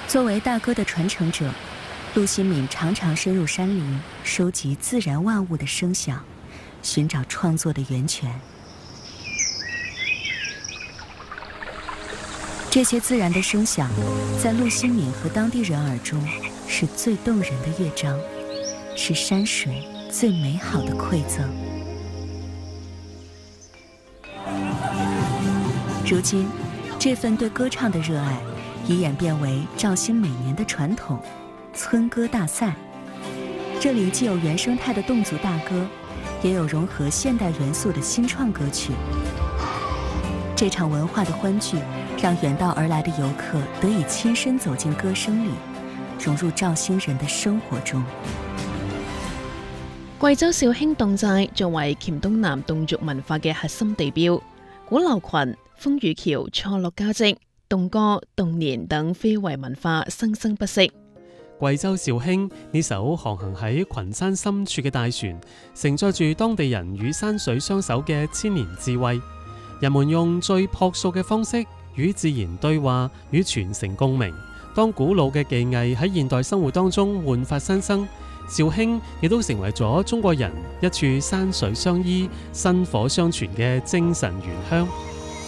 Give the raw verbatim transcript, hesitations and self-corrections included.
作为大歌的传承者，陆新敏常常深入山林，收集自然万物的声响，寻找创作的源泉。这些自然的声响，在陆新敏和当地人耳中是最动人的乐章，是山水最美好的馈赠。如今，这份对歌唱的热爱已演变为肇兴每年的传统——村歌大赛。这里既有原生态的侗族大歌，也有融合现代元素的新创歌曲。这场文化的欢聚，让远道而来的游客得以亲身走进歌声里，融入肇兴人的生活中。 貴州肇興侗寨作為黔東南侗族文化嘅核心地標，鼓樓群、風雨橋錯落交織，侗歌、侗年等非遺文化生生不息。 貴州肇興呢艘航行喺群山深處嘅大船，承載住當地人與山水相守嘅千年智慧。人們用最樸素嘅方式與自然對話，與傳承共鳴。當古老嘅技藝喺現代生活當中煥發新生，肇興亦都成為咗中國人一處山水相依、薪火相傳嘅精神原鄉。